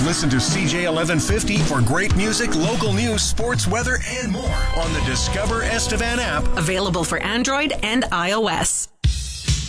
Listen to CJ 1150 for great music, local news, sports, weather, and more on the Discover Estevan app. Available for Android and iOS.